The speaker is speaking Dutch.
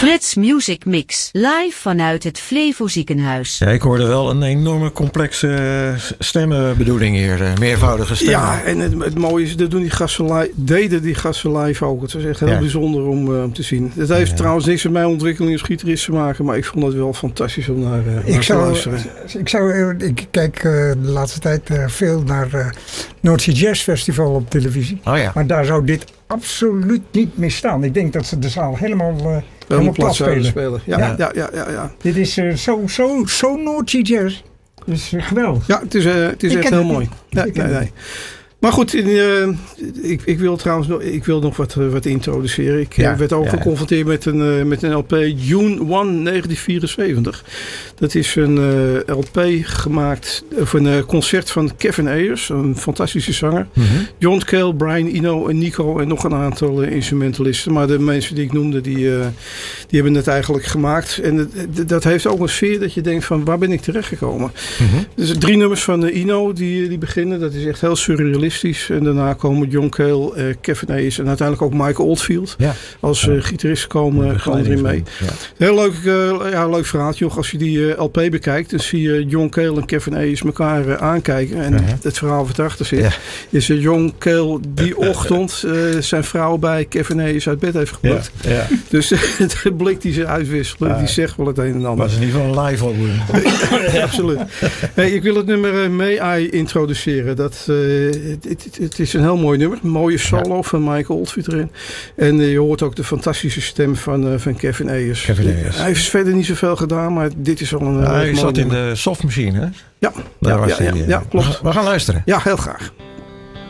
Frits Music Mix, live vanuit het Flevo Ziekenhuis. Ja, ik hoorde wel een enorme complexe stemmenbedoeling hier. Meervoudige stemmen. Ja, en het mooie is, deden die gasten live ook. Het was echt heel bijzonder om te zien. Het heeft trouwens niks met mijn ontwikkeling als gitarist te maken, maar ik vond het wel fantastisch om naar te luisteren. Ik kijk de laatste tijd veel naar Noordzee Jazz Festival op televisie. Oh ja. Maar daar zou dit absoluut niet meer staan. Ik denk dat ze de zaal helemaal plat spelen. Ja. Dit is zo Noordzee Jazz. Dus geweldig. Ja, het is echt heel mooi. Nee. Maar goed, ik wil nog wat introduceren. Ik werd ook geconfronteerd met een LP June 1, 1974. Dat is een LP gemaakt voor een concert van Kevin Ayers, een fantastische zanger. Mm-hmm. John Cale, Brian Eno en Nico en nog een aantal instrumentalisten. Maar de mensen die ik noemde, die hebben het eigenlijk gemaakt. En dat heeft ook een sfeer dat je denkt van, waar ben ik terechtgekomen? Mm-hmm. Dus 3 nummers van Eno die beginnen. Dat is echt heel surrealistisch. En daarna komen John Cale, Kevin Ayers en uiteindelijk ook Mike Oldfield. Ja. Als gitarist komen erin mee. Ja. Heel leuk verhaaltje. Als je die LP bekijkt, dan zie je John Cale en Kevin Ayers elkaar aankijken. En het verhaal wat erachter zit, is John Cale die ochtend zijn vrouw bij Kevin Ayers uit bed heeft gepakt. Ja. Ja. Dus de blik die ze uitwisselen, die zegt wel het een en ander. Maar het is in ieder geval een live album. Absoluut. Hey, ik wil het nummer May I introduceren. Het is een heel mooi nummer. Een mooie solo van Mike Oldfield erin. En je hoort ook de fantastische stem van Kevin Ayers. Hij heeft verder niet zoveel gedaan, maar dit is al een hij zat in de softmachine, hè? Ja, klopt. We gaan luisteren. Ja, heel graag.